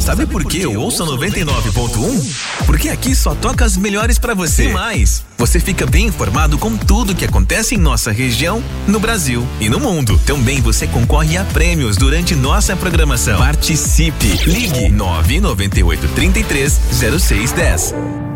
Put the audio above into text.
Sabe por que eu ouço 99.1? Porque aqui só toca as melhores pra você. E mais, você fica bem informado com tudo que acontece em nossa região, no Brasil e no mundo. Também você concorre a prêmios durante nossa programação. Participe. Ligue 998 33 0610.